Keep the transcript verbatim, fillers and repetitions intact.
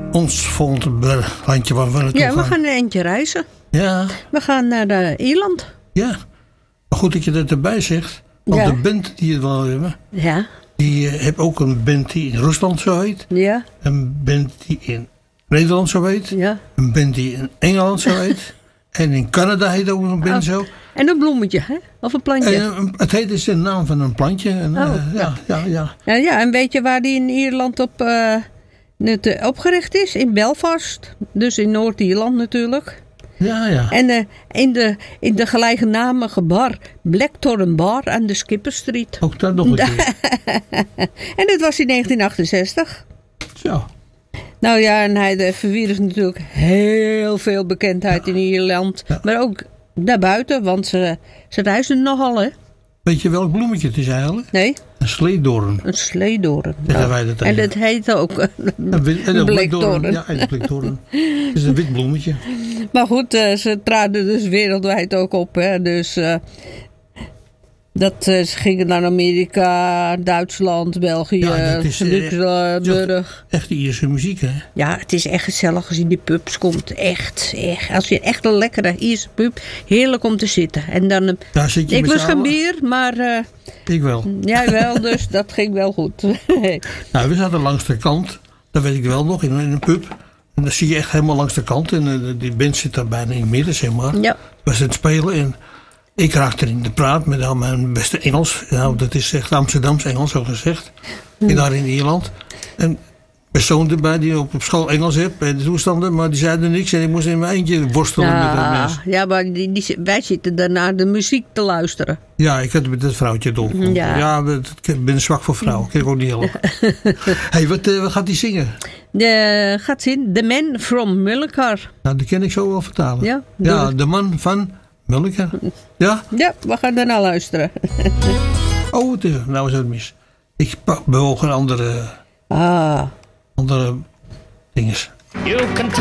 ons volgende landje waar we naartoe Ja, we gaan. gaan een eindje reizen. Ja, We gaan naar uh, Ierland. ja. Maar goed dat je dat erbij zegt. Want Ja. de band die we wel hebben, Ja, die uh, heeft ook een band die in Rusland zo heet. ja, Een band die in Nederland zo heet. ja. Een band die in Engeland zo heet. En in Canada heet ook een band Oh. zo. En een bloemetje, hè? Of een plantje. En, uh, het heet is de naam van een plantje. En, uh, Oh, ja, ja, ja. Ja, ja, en weet je waar die in Ierland op, uh, net, uh, opgericht is? In Belfast. Dus in Noord-Ierland natuurlijk. Ja, ja. En uh, in, de, in de gelijknamige bar Blackthorn Bar aan de Skipper Street. Ook dat nog een keer. En dit was in negentien achtenzestig. Zo. Nou ja, en hij uh, verwierf natuurlijk heel veel bekendheid in Ierland. Ja. Maar ook daarbuiten, want ze, ze reisden nogal, hè? Weet je welk bloemetje het is eigenlijk? Nee, Een sleedoorn. een sleedoorn. Zeggen wij dat En tegen. dat heet ook uh, Een, wit, en een een blikdoorn. blikdoorn. Ja, een blikdoorn. Het is een wit bloemetje. Maar goed, uh, ze traden dus wereldwijd ook op. Hè? Dus uh, dat, uh, ze gingen naar Amerika, Duitsland, België, Ja, dat is, uh, Luxemburg. Echt Ierse muziek, hè? Ja, het is echt gezellig als je in die pubs komt. Echt, echt. Als je echt een lekkere Ierse pub, heerlijk om te zitten. En dan, uh, Daar zit je ik met was z'n geen allen. bier, maar uh, Ik wel. jij wel, dus dat ging wel goed. Nou, we zaten langs de kant. Dat weet ik wel nog, in, in een pub. En dan zie je echt helemaal langs de kant. En uh, die band zit daar bijna in het midden, zeg maar. Ja. We zijn het spelen en ik raakte in de praat met al mijn beste Engels. Nou, dat is echt Amsterdams Engels, zo gezegd. En daar in Ierland. En persoon erbij die op, op school Engels heeft, bij de toestanden. Maar die zeiden niks en ik moest in mijn eentje worstelen met dat Ja, mes. ja, maar die, die, wij zitten daarna de muziek te luisteren. Ja, ik had met dat vrouwtje dol. Ja. Ja, dat- ik ben zwak voor vrouwen. Ik kan ook niet helpen. Hé, hey, wat, uh, wat gaat die zingen? De, gaat zien, The Man from Mulligar. Nou, die kan ik zo wel vertalen. Ja, ja doe de man van Mulligar. Ja? Ja, we gaan daarna luisteren. Oh, het is, nou is het mis. Ik pak bewoog een andere, Ah. andere dinges. You can